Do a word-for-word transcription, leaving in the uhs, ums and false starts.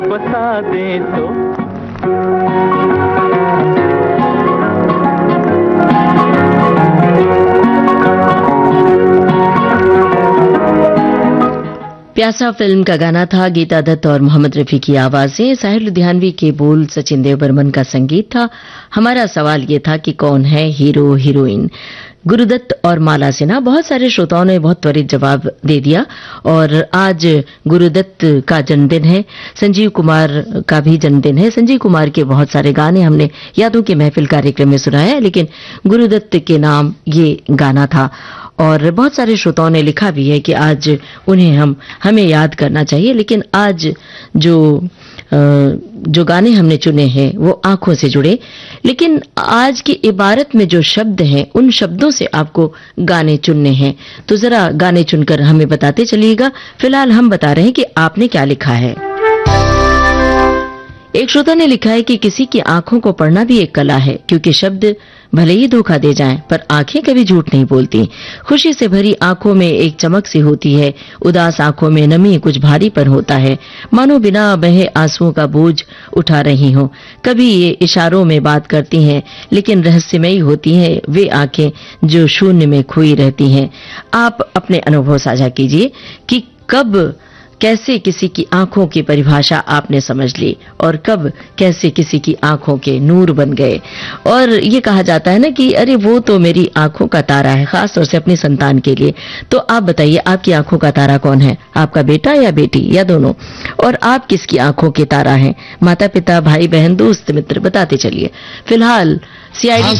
बता दे तो प्यासा फिल्म का गाना था। गीता दत्त और मोहम्मद रफी की आवाजें, साहिर लुधियानवी के बोल, सचिन देव बर्मन का संगीत था। हमारा सवाल ये था कि कौन है हीरो हीरोइन। गुरुदत्त और माला सिन्हा, बहुत सारे श्रोताओं ने बहुत त्वरित जवाब दे दिया। और आज गुरुदत्त का जन्मदिन है, संजीव कुमार का भी जन्मदिन है। संजीव कुमार के बहुत सारे गाने हमने यादों की महफिल कार्यक्रम में सुनाया है, लेकिन गुरुदत्त के नाम ये गाना था। और बहुत सारे श्रोताओं ने लिखा भी है कि आज उन्हें हम हमें याद करना चाहिए। लेकिन आज जो जो गाने हमने चुने हैं वो आंखों से जुड़े, लेकिन आज की इबारत में जो शब्द हैं उन शब्दों से आपको गाने चुनने हैं। तो जरा गाने चुनकर हमें बताते चलिएगा। फिलहाल हम बता रहे हैं कि आपने क्या लिखा है। एक श्रोता ने लिखा है कि किसी की आंखों को पढ़ना भी एक कला है, क्योंकि शब्द भले ही धोखा दे जाएं, पर आंखें कभी झूठ नहीं बोलती। खुशी से भरी आंखों में एक चमक सी होती है, उदास आंखों में नमी, कुछ भारीपन होता है, मानो बिना बहे आंसुओं का बोझ उठा रही हो। कभी ये इशारों में बात करती हैं, लेकिन रहस्यमयी होती हैं वे आंखें जो शून्य में खोई रहती हैं। आप अपने अनुभव साझा कीजिए कि कब कैसे किसी की आंखों की परिभाषा आपने समझ ली और कब कैसे किसी की आंखों के नूर बन गए। और ये कहा जाता है ना कि अरे वो तो मेरी आंखों का तारा है, खास तौर से अपनी संतान के लिए। तो आप बताइए, आपकी आंखों का तारा कौन है? आपका बेटा या बेटी या दोनों? और आप किसकी आंखों के तारा हैं? माता पिता, भाई बहन, दोस्त मित्र? बताते चलिए। फिलहाल सीआईडी